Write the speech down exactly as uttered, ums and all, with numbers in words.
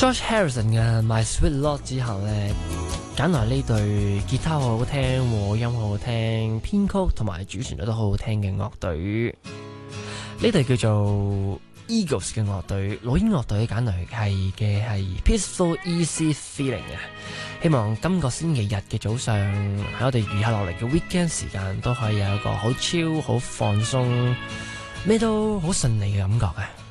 George Harrison 嘅 My Sweet Lord 之後呢，揀來呢隊吉他好好聽，和音好好聽，編曲同埋主旋律都好好聽嘅樂隊。呢隊叫做 Eagles 嘅樂隊，老鷹樂隊揀來係嘅係 Peaceful Easy Feeling 啊！希望今個星期日嘅早上喺我哋餘下落嚟嘅 weekend 時間都可以有一個好超好放鬆，咩都好順利嘅感覺啊！